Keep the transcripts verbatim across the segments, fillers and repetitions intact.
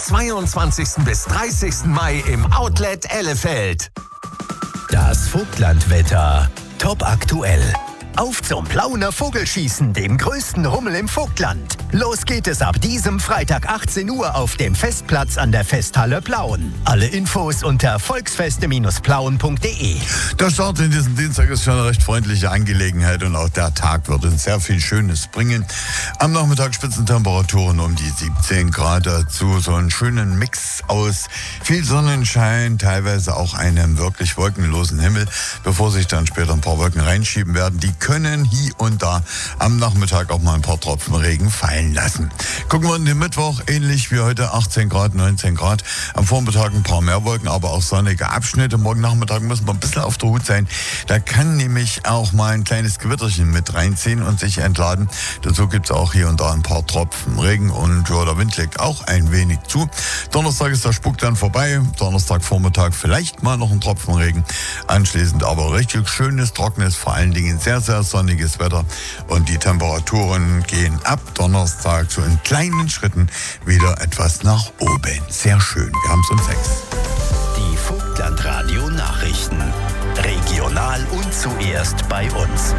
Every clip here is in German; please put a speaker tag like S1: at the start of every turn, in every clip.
S1: zweiundzwanzigsten bis dreißigsten Mai im Outlet Ellefeld.
S2: Das Vogtlandwetter. Top aktuell. Auf zum Plauner Vogelschießen, dem größten Rummel im Vogtland. Los geht es ab diesem Freitag achtzehn Uhr auf dem Festplatz an der Festhalle Plauen. Alle Infos unter volksfeste Plauen punkt de.
S3: Der Start in diesem Dienstag ist schon eine recht freundliche Angelegenheit und auch der Tag wird uns sehr viel Schönes bringen. Am Nachmittag Spitzentemperaturen um die siebzehn Grad, dazu so einen schönen Mix aus viel Sonnenschein, teilweise auch einem wirklich wolkenlosen Himmel, bevor sich dann später ein paar Wolken reinschieben werden. Die können hier und da am Nachmittag auch mal ein paar Tropfen Regen fallen lassen. Gucken wir in den Mittwoch, ähnlich wie heute, achtzehn Grad, neunzehn Grad. Am Vormittag ein paar mehr Wolken, aber auch sonnige Abschnitte. Morgen Nachmittag müssen wir ein bisschen auf der Hut sein. Da kann nämlich auch mal ein kleines Gewitterchen mit reinziehen und sich entladen. Dazu gibt es auch hier und da ein paar Tropfen Regen und ja, der Wind legt auch ein wenig zu. Donnerstag ist der Spuk dann vorbei. Donnerstag Vormittag vielleicht mal noch ein Tropfen Regen. Anschließend aber richtig schönes, trockenes, vor allen Dingen sehr, sehr sonniges Wetter. Und die Temperaturen gehen ab Donnerstag so in kleinen Schritten wieder etwas nach oben. Sehr schön. Wir haben es um sechs.
S2: Die Vogtlandradio Nachrichten. Regional und zuerst bei uns.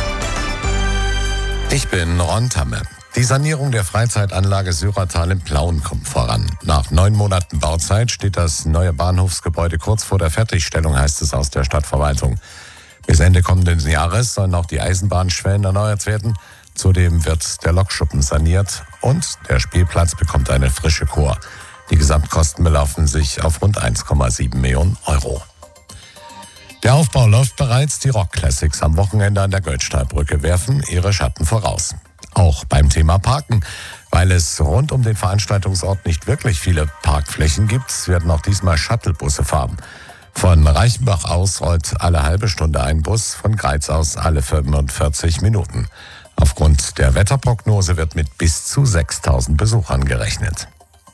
S4: Ich bin Ron Tamme. Die Sanierung der Freizeitanlage Syratal in Plauen kommt voran. Nach neun Monaten Bauzeit steht das neue Bahnhofsgebäude kurz vor der Fertigstellung, heißt es aus der Stadtverwaltung. Bis Ende kommenden Jahres sollen auch die Eisenbahnschwellen erneuert werden. Zudem wird der Lokschuppen saniert und der Spielplatz bekommt eine frische Kur. Die Gesamtkosten belaufen sich auf rund eins Komma sieben Millionen Euro. Der Aufbau läuft bereits. Die Rock Classics am Wochenende an der Götztalbrücke werfen ihre Schatten voraus. Auch beim Thema Parken. Weil es rund um den Veranstaltungsort nicht wirklich viele Parkflächen gibt, werden auch diesmal Shuttlebusse fahren. Von Reichenbach aus rollt alle halbe Stunde ein Bus, von Greiz aus alle fünfundvierzig Minuten. Aufgrund der Wetterprognose wird mit bis zu sechstausend Besuchern gerechnet.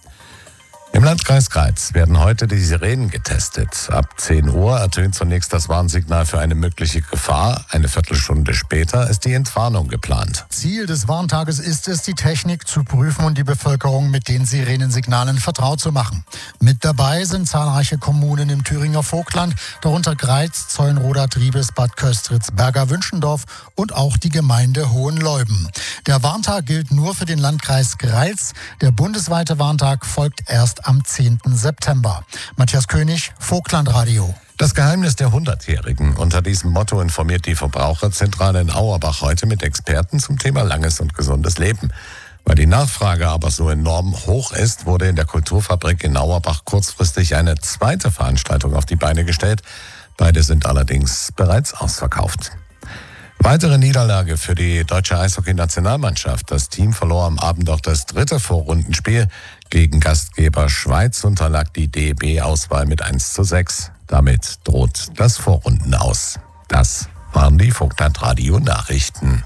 S4: Im Landkreis Greiz werden heute die Sirenen getestet. Ab zehn Uhr ertönt zunächst das Warnsignal für eine mögliche Gefahr. Eine Viertelstunde später ist die Entwarnung geplant.
S5: Ziel des Warntages ist es, die Technik zu prüfen und die Bevölkerung mit den Sirenensignalen vertraut zu machen. Mit dabei sind zahlreiche Kommunen im Thüringer Vogtland, darunter Greiz, Zeulenroda, Triebes, Bad Köstritz, Berger-Wünschendorf und auch die Gemeinde Hohenleuben. Der Warntag gilt nur für den Landkreis Greiz. Der bundesweite Warntag folgt erst am zehnten September. Matthias König, Vogtlandradio.
S4: Das Geheimnis der Hundertjährigen. Unter diesem Motto informiert die Verbraucherzentrale in Auerbach heute mit Experten zum Thema langes und gesundes Leben. Weil die Nachfrage aber so enorm hoch ist, wurde in der Kulturfabrik in Auerbach kurzfristig eine zweite Veranstaltung auf die Beine gestellt. Beide sind allerdings bereits ausverkauft. Weitere Niederlage für die deutsche Eishockey-Nationalmannschaft. Das Team verlor am Abend auch das dritte Vorrundenspiel. Gegen Gastgeber Schweiz unterlag die D E B-Auswahl mit eins zu sechs. Damit droht das Vorrundenaus. Das waren die Vogtlandradio-Nachrichten.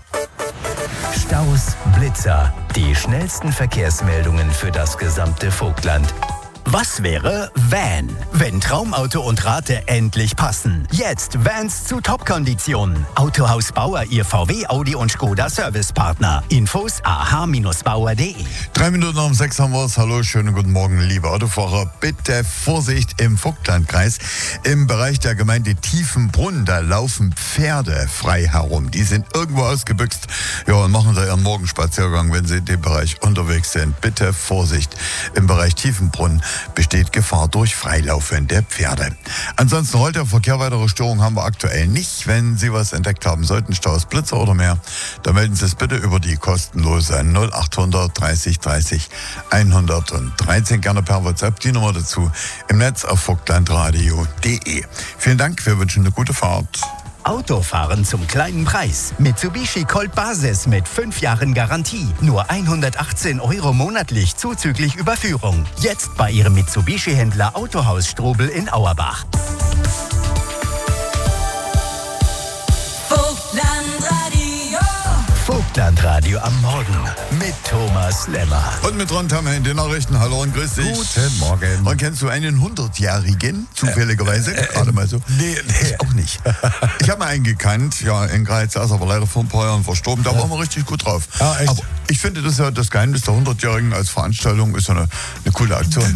S2: Staus, Blitzer, die schnellsten Verkehrsmeldungen für das gesamte Vogtland. Was wäre Van, wenn Traumauto und Rate endlich passen? Jetzt Vans zu Top-Konditionen. Autohaus Bauer, Ihr V W, Audi und Skoda Servicepartner. Infos a h Bauer punkt de.
S3: Drei Minuten um sechs haben wir es. Hallo, schönen guten Morgen, liebe Autofahrer. Bitte Vorsicht im Vogtlandkreis. Im Bereich der Gemeinde Tiefenbrunn, da laufen Pferde frei herum. Die sind irgendwo ausgebüxt. Ja, und machen da ihren Morgenspaziergang, wenn sie in dem Bereich unterwegs sind. Bitte Vorsicht. Im Bereich Tiefenbrunn besteht Gefahr durch freilaufende Pferde. Ansonsten rollt der Verkehr, weitere Störungen haben wir aktuell nicht. Wenn Sie was entdeckt haben sollten, Staus, Blitzer oder mehr, dann melden Sie es bitte über die kostenlose null achthundert dreißig dreißig hundertdreizehn, gerne per WhatsApp, die Nummer dazu im Netz auf vogtlandradio punkt de. Vielen Dank, wir wünschen eine gute Fahrt.
S2: Autofahren zum kleinen Preis. Mitsubishi Colt Basis mit fünf Jahren Garantie. Nur hundertachtzehn Euro monatlich zuzüglich Überführung. Jetzt bei Ihrem Mitsubishi-Händler Autohaus Strobel in Auerbach.
S6: Vogtlandradio.
S2: Vogtlandradio am Morgen mit Thomas Lemmer.
S3: Und mit Ron Tamme in den Nachrichten. Hallo und grüß dich.
S4: Guten Morgen.
S3: Und kennst du einen hundertjährigen, zufälligerweise?
S4: Äh, äh,
S3: Gerade mal so.
S4: Nee, nee.
S3: Ich auch nicht. Ich habe mal einen gekannt, ja, in Greiz, er ist aber leider vor ein paar Jahren verstorben. Da ja. waren wir richtig gut drauf.
S4: Ah, echt?
S3: Aber ich finde, das ja das Geheimnis der hundertjährigen als Veranstaltung ist ja eine, eine coole Aktion.